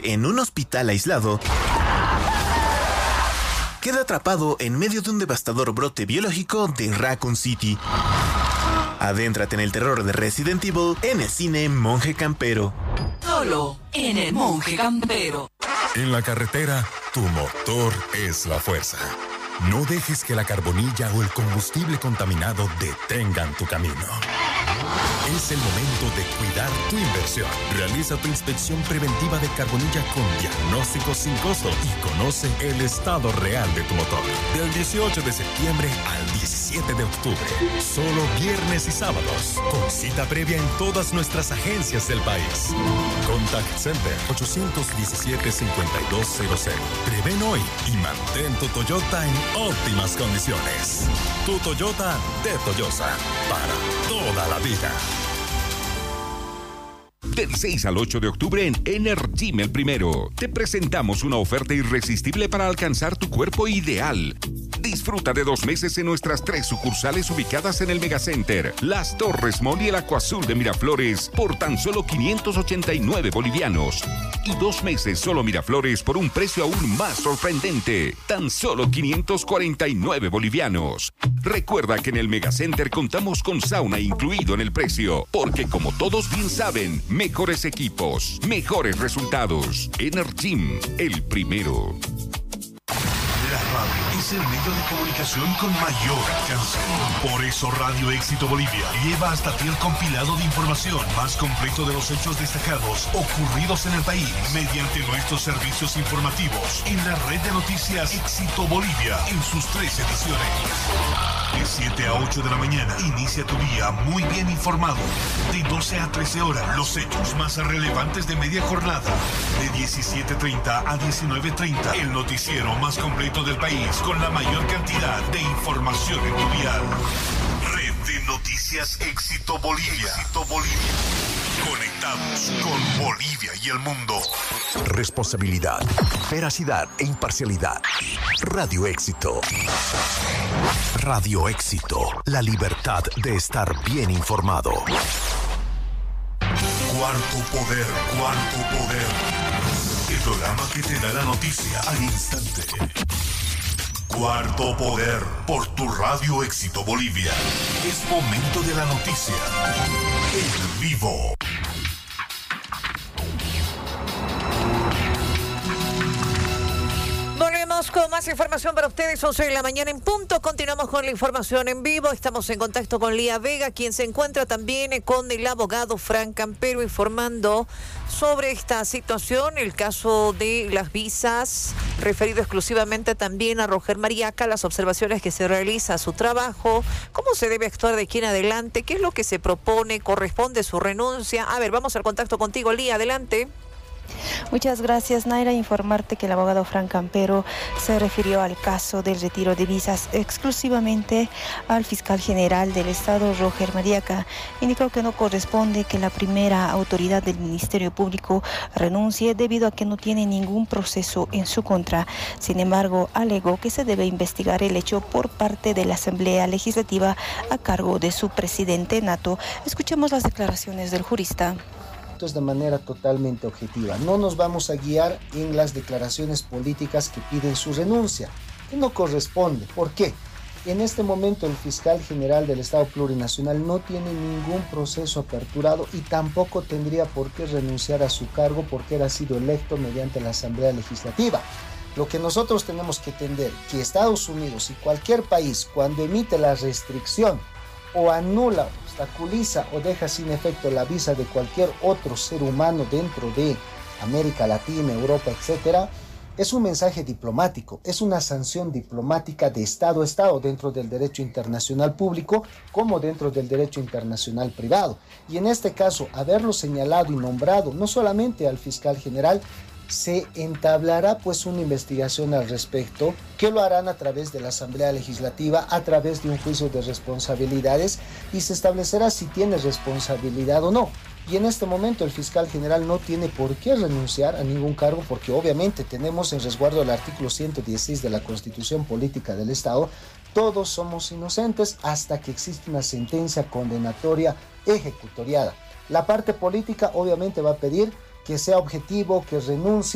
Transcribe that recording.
en un hospital aislado, queda atrapado en medio de un devastador brote biológico de Raccoon City. Adéntrate en el terror de Resident Evil en el cine Monje Campero. Solo en el Monje Campero. En la carretera, tu motor es la fuerza. No dejes que la carbonilla o el combustible contaminado detengan tu camino. Es el momento de cuidar tu inversión. Realiza tu inspección preventiva de carbonilla con diagnóstico sin costo y conoce el estado real de tu motor. Del 18 de septiembre al 17 de octubre. Solo viernes y sábados. Con cita previa en todas nuestras agencias del país. Contact Center 817-5200. Prevén hoy y mantén tu Toyota en óptimas condiciones. Tu Toyota de Toyosa. Para toda la vida. Del 6 al 8 de octubre en Energym El Primero, te presentamos una oferta irresistible para alcanzar tu cuerpo ideal. Disfruta de 2 meses en nuestras 3 sucursales ubicadas en el Megacenter, Las Torres Mall y el Acuazul de Miraflores por tan solo 589 bolivianos. Y 2 meses solo Miraflores por un precio aún más sorprendente, tan solo 549 bolivianos. Recuerda que en el Megacenter contamos con sauna incluido en el precio, porque como todos bien saben, mejores equipos, mejores resultados. Energym, El Primero. La radio es el medio de comunicación con mayor alcance. Por eso Radio Éxito Bolivia lleva hasta ti el compilado de información más completo de los hechos destacados ocurridos en el país mediante nuestros servicios informativos en la red de noticias Éxito Bolivia en sus 3 ediciones. De 7 a 8 de la mañana, inicia tu día muy bien informado. De 12 a 13 horas, los hechos más relevantes de media jornada. De 17:30 a 19:30, el noticiero más completo del país con la mayor cantidad de información en tu dial. Red de Noticias Éxito Bolivia. Éxito Bolivia. Conectados con Bolivia y el mundo. Responsabilidad, veracidad e imparcialidad. Radio Éxito. Radio Éxito. La libertad de estar bien informado. Cuarto Poder, Cuarto Poder. El programa que te da la noticia al instante. Cuarto Poder, por tu Radio Éxito Bolivia. Es momento de la noticia. En vivo. Volvemos con más información para ustedes, 11 de la mañana en punto. Continuamos con la información en vivo. Estamos en contacto con Lía Vega, quien se encuentra también con el abogado Frank Campero, informando sobre esta situación, el caso de las visas, referido exclusivamente también a Roger Mariaca, las observaciones que se realiza a su trabajo, cómo se debe actuar de aquí en adelante, qué es lo que se propone, corresponde su renuncia. A ver, vamos al contacto contigo, Lía, adelante. Muchas gracias, Naira. Informarte que el abogado Frank Campero se refirió al caso del retiro de visas exclusivamente al fiscal general del Estado, Roger Mariaca. Indicó que no corresponde que la primera autoridad del Ministerio Público renuncie debido a que no tiene ningún proceso en su contra. Sin embargo, alegó que se debe investigar el hecho por parte de la Asamblea Legislativa a cargo de su presidente nato. Escuchemos las declaraciones del jurista. De manera totalmente objetiva. No nos vamos a guiar en las declaraciones políticas que piden su renuncia, que no corresponde. ¿Por qué? En este momento el fiscal general del Estado Plurinacional no tiene ningún proceso aperturado y tampoco tendría por qué renunciar a su cargo porque él ha sido electo mediante la Asamblea Legislativa. Lo que nosotros tenemos que entender que Estados Unidos y cualquier país, cuando emite la restricción o anula, obstaculiza o deja sin efecto la visa de cualquier otro ser humano dentro de América Latina, Europa, etc., es un mensaje diplomático, es una sanción diplomática de Estado a Estado dentro del derecho internacional público como dentro del derecho internacional privado. Y en este caso, haberlo señalado y nombrado no solamente al fiscal general, se entablará pues una investigación al respecto, que lo harán a través de la Asamblea Legislativa, a través de un juicio de responsabilidades, y se establecerá si tiene responsabilidad o no. Y en este momento el fiscal general no tiene por qué renunciar a ningún cargo, porque obviamente tenemos en resguardo el artículo 116 de la Constitución Política del Estado. Todos somos inocentes hasta que existe una sentencia condenatoria ejecutoriada. La parte política obviamente va a pedir que sea objetivo, que renuncie